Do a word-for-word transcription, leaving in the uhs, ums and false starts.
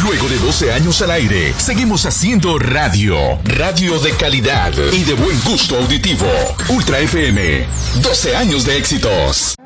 Luego de doce años al aire, seguimos haciendo radio. Radio de calidad y de buen gusto auditivo. Ultra F M. doce años de éxitos.